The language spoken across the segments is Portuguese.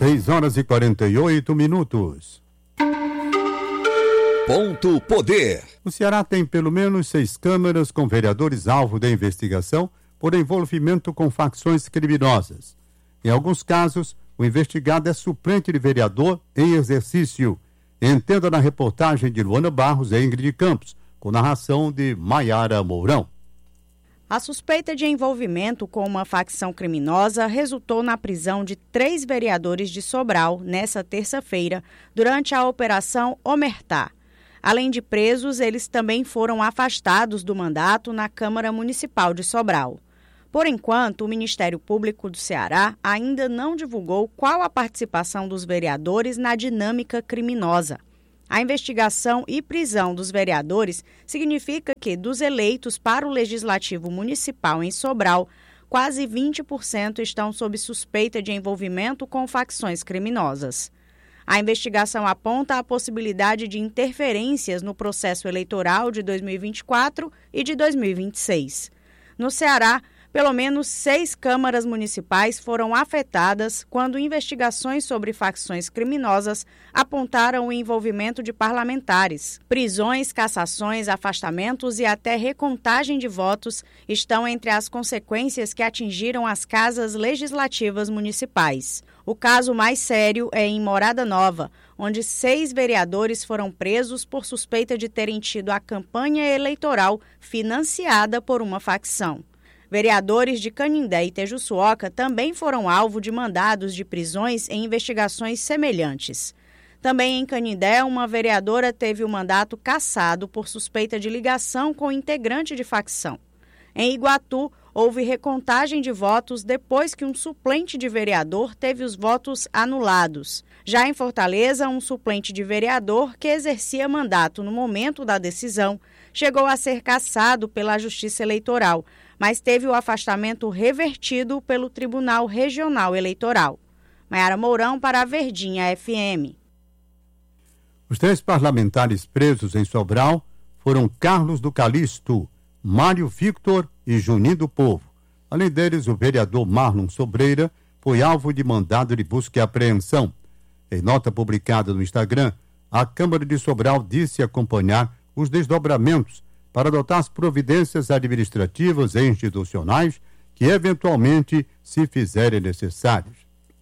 6h48. Ponto Poder. O Ceará tem pelo menos 6 câmaras com vereadores alvo da investigação por envolvimento com facções criminosas. Em alguns casos, o investigado é suplente de vereador em exercício. Entenda na reportagem de Luana Barros e Ingrid Campos, com narração de Maiara Mourão. A suspeita de envolvimento com uma facção criminosa resultou na prisão de 3 vereadores de Sobral nesta terça-feira, durante a Operação Omertá. Além de presos, eles também foram afastados do mandato na Câmara Municipal de Sobral. Por enquanto, o Ministério Público do Ceará ainda não divulgou qual a participação dos vereadores na dinâmica criminosa. A investigação e prisão dos vereadores significa que, dos eleitos para o Legislativo Municipal em Sobral, quase 20% estão sob suspeita de envolvimento com facções criminosas. A investigação aponta a possibilidade de interferências no processo eleitoral de 2024 e de 2026. No Ceará, pelo menos 6 câmaras municipais foram afetadas quando investigações sobre facções criminosas apontaram o envolvimento de parlamentares. Prisões, cassações, afastamentos e até recontagem de votos estão entre as consequências que atingiram as casas legislativas municipais. O caso mais sério é em Morada Nova, onde 6 vereadores foram presos por suspeita de terem tido a campanha eleitoral financiada por uma facção. Vereadores de Canindé e Tejuçuoca também foram alvo de mandados de prisões em investigações semelhantes. Também em Canindé, uma vereadora teve o mandato cassado por suspeita de ligação com integrante de facção. Em Iguatu, houve recontagem de votos depois que um suplente de vereador teve os votos anulados. Já em Fortaleza, um suplente de vereador que exercia mandato no momento da decisão chegou a ser cassado pela Justiça Eleitoral, mas teve o afastamento revertido pelo Tribunal Regional Eleitoral. Maiara Mourão para a Verdinha FM. Os 3 parlamentares presos em Sobral foram Carlos do Calixto, Mário Victor e Juninho do Povo. Além deles, o vereador Marlon Sobreira foi alvo de mandado de busca e apreensão. Em nota publicada no Instagram, a Câmara de Sobral disse acompanhar os desdobramentos para adotar as providências administrativas e institucionais que eventualmente se fizerem necessárias.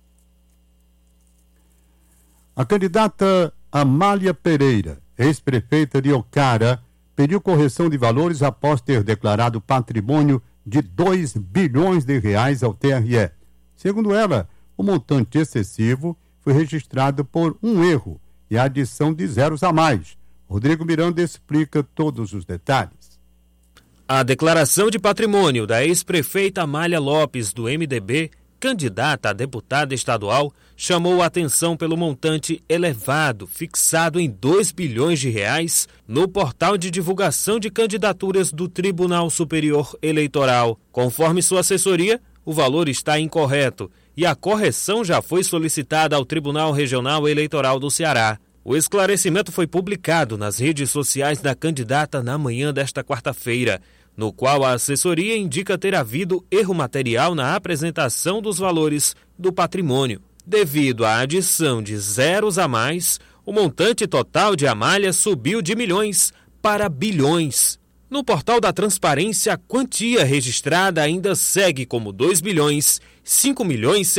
A candidata Amália Pereira, ex-prefeita de Ocara, pediu correção de valores após ter declarado patrimônio de R$2 bilhões ao TRE. Segundo ela, o montante excessivo foi registrado por um erro e a adição de zeros a mais. Rodrigo Miranda explica todos os detalhes. A declaração de patrimônio da ex-prefeita Amália Lopes, do MDB, candidata a deputada estadual, chamou a atenção pelo montante elevado, fixado em R$2 bilhões no portal de divulgação de candidaturas do Tribunal Superior Eleitoral. Conforme sua assessoria, o valor está incorreto e a correção já foi solicitada ao Tribunal Regional Eleitoral do Ceará. O esclarecimento foi publicado nas redes sociais da candidata na manhã desta quarta-feira, no qual a assessoria indica ter havido erro material na apresentação dos valores do patrimônio. Devido à adição de zeros a mais, o montante total de Amália subiu de milhões para bilhões. No portal da transparência, a quantia registrada ainda segue como R$2 bilhões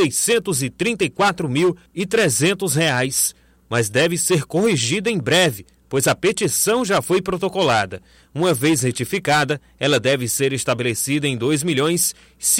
5.634.300 reais, mas deve ser corrigida em breve, pois a petição já foi protocolada. Uma vez retificada, ela deve ser estabelecida em R$2 milhões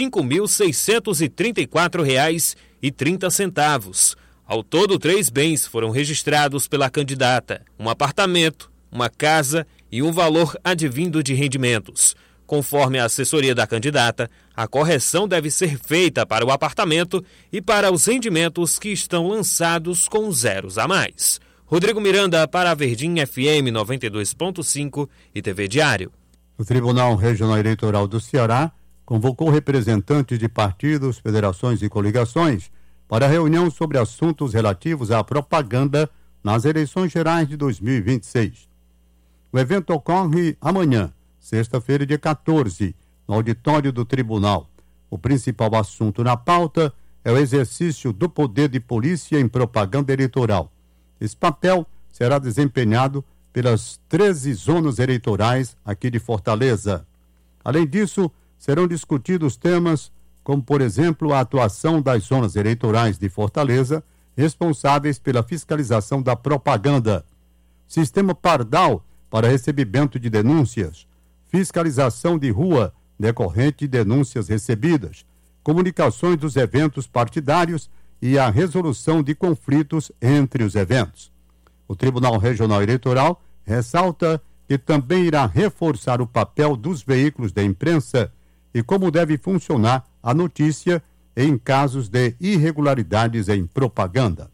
5.634 reais e 30 centavos. Ao todo, 3 bens foram registrados pela candidata: um apartamento, uma casa e um valor advindo de rendimentos. Conforme a assessoria da candidata, a correção deve ser feita para o apartamento e para os rendimentos que estão lançados com zeros a mais. Rodrigo Miranda para a Verdinha FM 92.5 e TV Diário. O Tribunal Regional Eleitoral do Ceará convocou representantes de partidos, federações e coligações para a reunião sobre assuntos relativos à propaganda nas eleições gerais de 2026. O evento ocorre amanhã, sexta-feira, dia 14, no auditório do Tribunal. O principal assunto na pauta é o exercício do poder de polícia em propaganda eleitoral. Esse papel será desempenhado pelas 13 zonas eleitorais aqui de Fortaleza. Além disso, serão discutidos temas como, por exemplo, a atuação das zonas eleitorais de Fortaleza, responsáveis pela fiscalização da propaganda, sistema Pardal para recebimento de denúncias, fiscalização de rua decorrente de denúncias recebidas, comunicações dos eventos partidários e a resolução de conflitos entre os eventos. O Tribunal Regional Eleitoral ressalta que também irá reforçar o papel dos veículos da imprensa e como deve funcionar a notícia em casos de irregularidades em propaganda.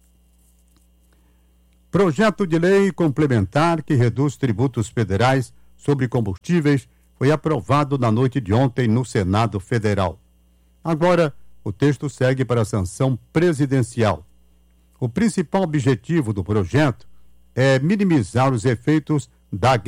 Projeto de lei complementar que reduz tributos federais sobre combustíveis foi aprovado na noite de ontem no Senado Federal. Agora, o texto segue para a sanção presidencial. O principal objetivo do projeto é minimizar os efeitos da